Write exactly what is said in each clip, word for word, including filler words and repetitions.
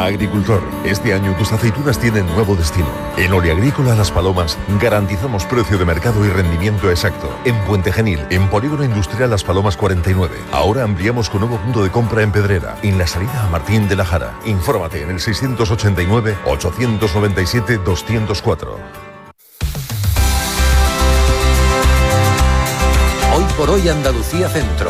Agricultor, este año tus aceitunas tienen nuevo destino. En Oleagrícola Las Palomas garantizamos precio de mercado y rendimiento exacto. En Puente Genil, en Polígono Industrial Las Palomas cuarenta y nueve. Ahora ampliamos con nuevo punto de compra en Pedrera, en la salida a Martín de la Jara. Infórmate en el seiscientos ochenta y nueve, ochocientos noventa y siete, doscientos cuatro. Hoy por hoy Andalucía Centro.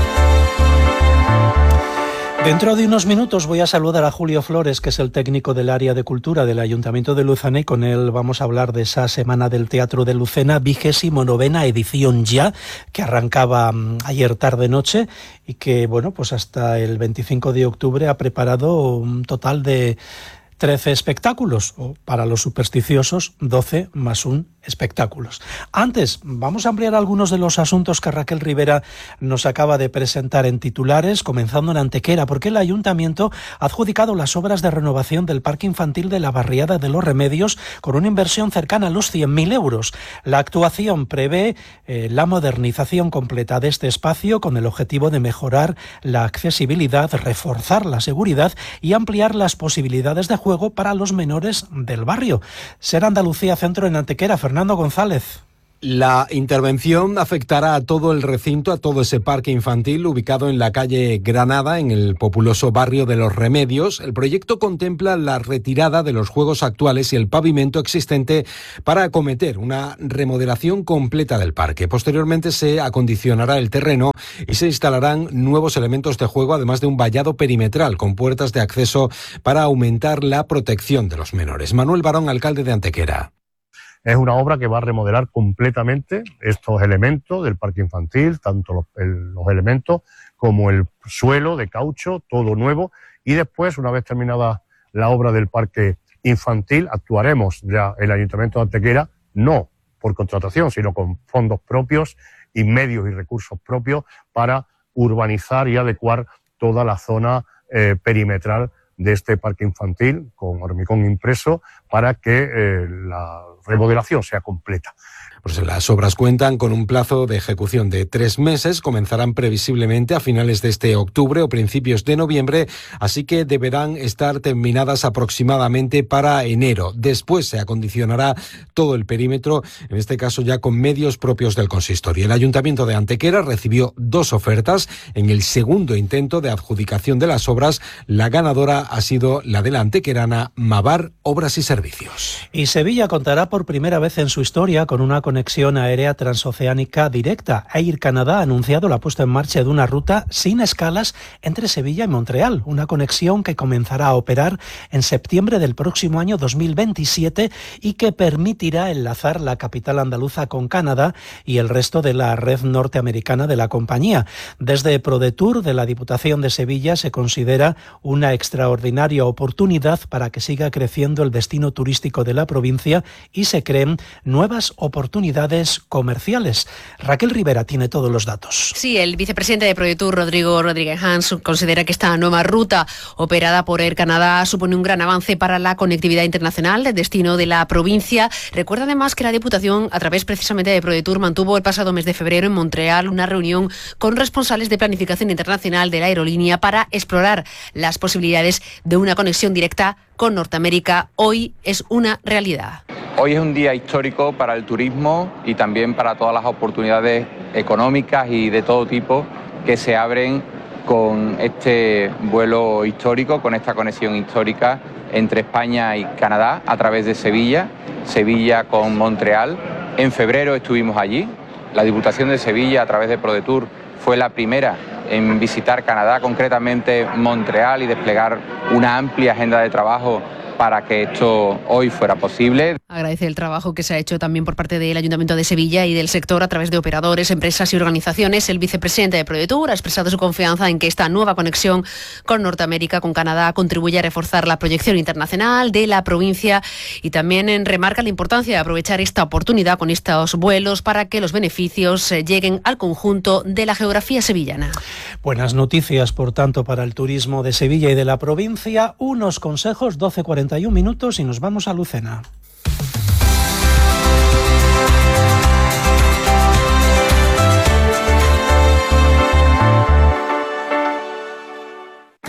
Dentro de unos minutos voy a saludar a Julio Flores, que es el técnico del área de cultura del Ayuntamiento de Lucena, y con él vamos a hablar de esa Semana del Teatro de Lucena, vigésimo novena edición ya, que arrancaba ayer tarde-noche y que, bueno, pues hasta el veinticinco de octubre ha preparado un total de trece espectáculos, o para los supersticiosos, doce más un espectáculos. Antes, vamos a ampliar algunos de los asuntos que Raquel Rivera nos acaba de presentar en titulares, comenzando en Antequera, porque el Ayuntamiento ha adjudicado las obras de renovación del Parque Infantil de la Barriada de los Remedios con una inversión cercana a los cien mil euros. La actuación prevé eh, la modernización completa de este espacio con el objetivo de mejorar la accesibilidad, reforzar la seguridad y ampliar las posibilidades de juego para los menores del barrio. Ser Andalucía Centro en Antequera, Fernando González. La intervención afectará a todo el recinto, a todo ese parque infantil ubicado en la calle Granada, en el populoso barrio de Los Remedios. El proyecto contempla la retirada de los juegos actuales y el pavimento existente para acometer una remodelación completa del parque. Posteriormente se acondicionará el terreno y se instalarán nuevos elementos de juego, además de un vallado perimetral con puertas de acceso para aumentar la protección de los menores. Manuel Barón, alcalde de Antequera. Es una obra que va a remodelar completamente estos elementos del parque infantil, tanto los, el, los elementos como el suelo de caucho, todo nuevo. Y después, una vez terminada la obra del parque infantil, actuaremos ya el Ayuntamiento de Antequera, no por contratación, sino con fondos propios y medios y recursos propios para urbanizar y adecuar toda la zona eh, perimetral de este parque infantil con hormigón impreso para que eh, la remodelación sea completa. Pues las obras cuentan con un plazo de ejecución de tres meses, comenzarán previsiblemente a finales de este octubre o principios de noviembre, así que deberán estar terminadas aproximadamente para enero. Después se acondicionará todo el perímetro, en este caso ya con medios propios del consistorio. El Ayuntamiento de Antequera recibió dos ofertas. En el segundo intento de adjudicación de las obras, la ganadora ha sido la de la antequerana Mavar Obras y Servicios. Y Sevilla contará por primera vez en su historia con una conexión aérea transoceánica directa. Air Canada ha anunciado la puesta en marcha de una ruta sin escalas entre Sevilla y Montreal, una conexión que comenzará a operar en septiembre del próximo año dos mil veintisiete y que permitirá enlazar la capital andaluza con Canadá y el resto de la red norteamericana de la compañía. Desde ProDetour de la Diputación de Sevilla se considera una extraordinaria oportunidad para que siga creciendo el destino turístico de la provincia y se creen nuevas oportunidades comerciales. Raquel Rivera tiene todos los datos. Sí, el vicepresidente de ProDetour, Rodrigo Rodríguez Hans, considera que esta nueva ruta operada por Air Canada supone un gran avance para la conectividad internacional del destino de la provincia. Recuerda además que la Diputación, a través precisamente de ProDetour, mantuvo el pasado mes de febrero en Montreal una reunión con responsables de planificación internacional de la aerolínea para explorar las posibilidades de una conexión directa con Norteamérica. Hoy es una realidad. Hoy es un día histórico para el turismo y también para todas las oportunidades económicas y de todo tipo que se abren con este vuelo histórico, con esta conexión histórica entre España y Canadá a través de Sevilla, Sevilla con Montreal. En febrero estuvimos allí. La Diputación de Sevilla, a través de ProDetour, fue la primera en visitar Canadá, concretamente Montreal, y desplegar una amplia agenda de trabajo para que esto hoy fuera posible. Agradece el trabajo que se ha hecho también por parte del Ayuntamiento de Sevilla y del sector a través de operadores, empresas y organizaciones. El vicepresidente de ProDetour ha expresado su confianza en que esta nueva conexión con Norteamérica, con Canadá, contribuye a reforzar la proyección internacional de la provincia y también remarca la importancia de aprovechar esta oportunidad con estos vuelos para que los beneficios lleguen al conjunto de la geografía sevillana. Buenas noticias, por tanto, para el turismo de Sevilla y de la provincia. Unos consejos, doce cuarenta y un minutos y nos vamos a Lucena.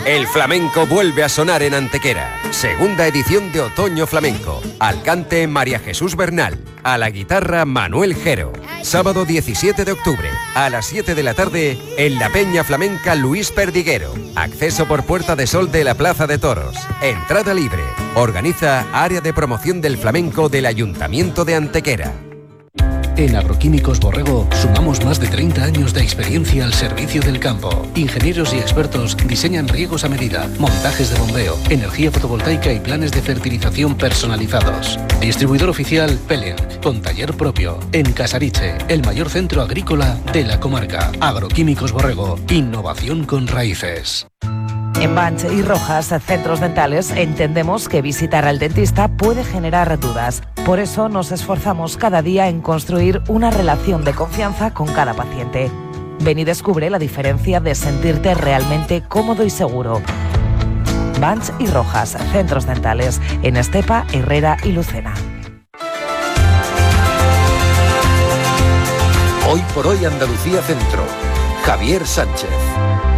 El flamenco vuelve a sonar en Antequera. Segunda edición de Otoño Flamenco. Al cante María Jesús Bernal. A la guitarra Manuel Jero. Sábado diecisiete de octubre, a las siete de la tarde, en la Peña Flamenca Luis Perdiguero. Acceso por Puerta de Sol de la Plaza de Toros. Entrada libre. Organiza Área de Promoción del Flamenco del Ayuntamiento de Antequera. En Agroquímicos Borrego sumamos más de treinta años de experiencia al servicio del campo. Ingenieros y expertos diseñan riegos a medida, montajes de bombeo, energía fotovoltaica y planes de fertilización personalizados. Distribuidor oficial Pelen, con taller propio, en Casariche, el mayor centro agrícola de la comarca. Agroquímicos Borrego, innovación con raíces. En Banch y Rojas, centros dentales, entendemos que visitar al dentista puede generar dudas. Por eso nos esforzamos cada día en construir una relación de confianza con cada paciente. Ven y descubre la diferencia de sentirte realmente cómodo y seguro. Banch y Rojas, centros dentales, en Estepa, Herrera y Lucena. Hoy por hoy Andalucía Centro. Javier Sánchez.